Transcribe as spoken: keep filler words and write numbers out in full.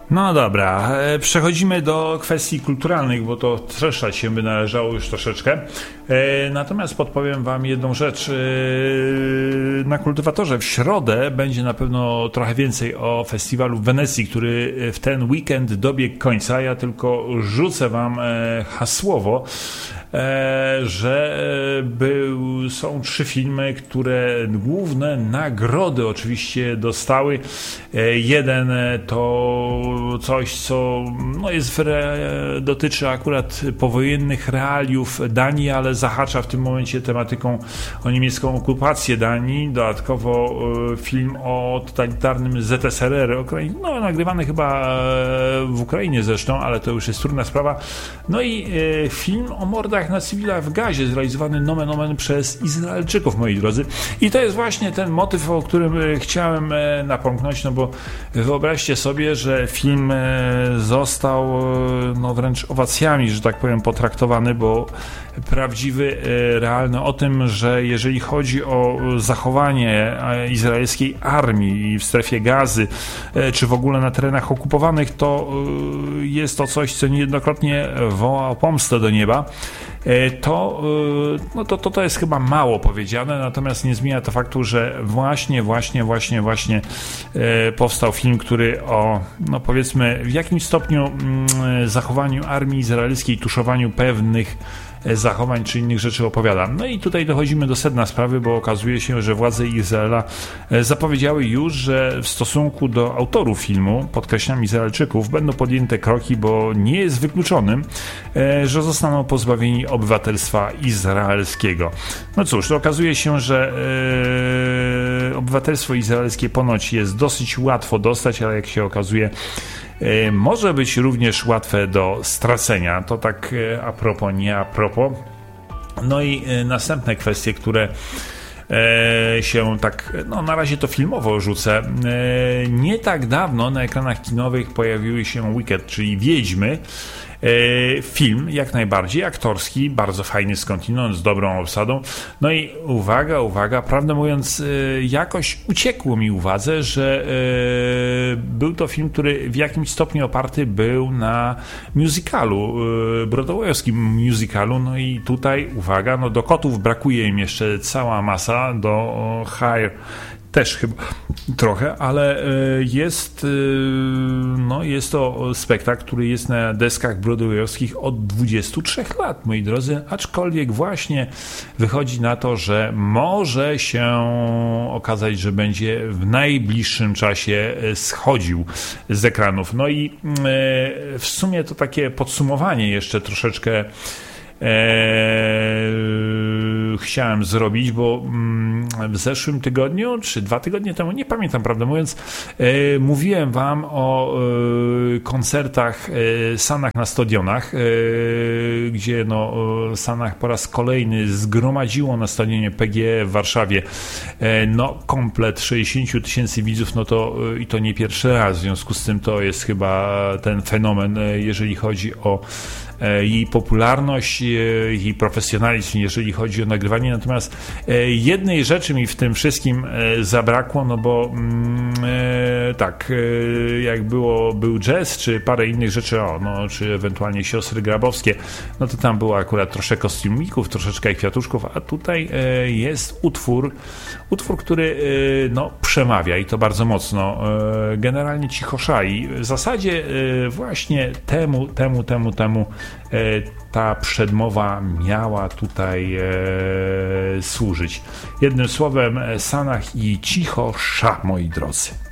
No dobra, przechodzimy do kwestii kulturalnych, bo to streszczać się by należało już troszeczkę. Natomiast podpowiem wam jedną rzecz. Na Kultywatorze w środę będzie na pewno trochę więcej o festiwalu w Wenecji, który w ten weekend dobiegł końca. Ja tylko rzucę wam hasłowo, że był, są trzy filmy, które główne nagrody oczywiście dostały. Jeden to coś, co no jest, dotyczy akurat powojennych realiów Danii, ale zahacza w tym momencie tematyką o niemiecką okupację Danii. Dodatkowo film o totalitarnym Z S R R, no nagrywany chyba w Ukrainie zresztą, ale to już jest trudna sprawa. No i film o mordach na cywilach w Gazie, zrealizowany nomen omen przez Izraelczyków, moi drodzy. I to jest właśnie ten motyw, o którym chciałem napomknąć, no bo wyobraźcie sobie, że film został no wręcz owacjami, że tak powiem, potraktowany, bo prawdziwy, realny o tym, że jeżeli chodzi o zachowanie izraelskiej armii w strefie Gazy, czy w ogóle na terenach okupowanych, to jest to coś, co niejednokrotnie woła o pomstę do nieba. To, no to, to, to jest chyba mało powiedziane, natomiast nie zmienia to faktu, że właśnie, właśnie, właśnie, właśnie powstał film, który o, no powiedzmy, w jakimś stopniu zachowaniu armii izraelskiej, tuszowaniu pewnych zachowań czy innych rzeczy opowiada. No i tutaj dochodzimy do sedna sprawy, bo okazuje się, że władze Izraela zapowiedziały już, że w stosunku do autorów filmu, podkreślam Izraelczyków, będą podjęte kroki, bo nie jest wykluczonym, że zostaną pozbawieni obywatelstwa izraelskiego. No cóż, to okazuje się, że e, obywatelstwo izraelskie ponoć jest dosyć łatwo dostać, ale jak się okazuje, może być również łatwe do stracenia. To tak a propos, nie a propos. No i następne kwestie, które się tak, no na razie to filmowo rzucę. Nie tak dawno na ekranach kinowych pojawiły się Wicked, czyli Wiedźmy. Film jak najbardziej aktorski, bardzo fajny skądinąd, z dobrą obsadą. No i uwaga, uwaga, prawdę mówiąc, jakoś uciekło mi uwadze, że był to film, który w jakimś stopniu oparty był na musicalu, broadwayowskim musicalu. No i tutaj, uwaga, no do kotów brakuje im jeszcze cała masa, do Higher też chyba trochę, ale jest, no jest to spektakl, który jest na deskach broadwayowskich od dwudziestu trzech lat, moi drodzy, aczkolwiek właśnie wychodzi na to, że może się okazać, że będzie w najbliższym czasie schodził z ekranów. No i w sumie to takie podsumowanie jeszcze troszeczkę Eee, chciałem zrobić, bo mm, w zeszłym tygodniu, czy dwa tygodnie temu, nie pamiętam, prawdę mówiąc, e, mówiłem wam o e, koncertach e, Sanach na stadionach, e, gdzie no, Sanach po raz kolejny zgromadziło na stadionie P G E w Warszawie e, no komplet sześćdziesiąt tysięcy widzów, no to e, i to nie pierwszy raz, w związku z tym to jest chyba ten fenomen, e, jeżeli chodzi o jej popularność, jej profesjonalizm, jeżeli chodzi o nagrywanie. Natomiast jednej rzeczy mi w tym wszystkim zabrakło, no bo tak, jak było, był jazz, czy parę innych rzeczy, o, no, czy ewentualnie Siostry Grabowskie, no to tam było akurat troszkę kostiumików, troszeczkę kwiatuszków, a tutaj jest utwór, utwór, który no, przemawia i to bardzo mocno. Generalnie cicho szai. W zasadzie właśnie temu, temu, temu, temu ta przedmowa miała tutaj e, służyć. Jednym słowem, Sanach i cicho sza, moi drodzy.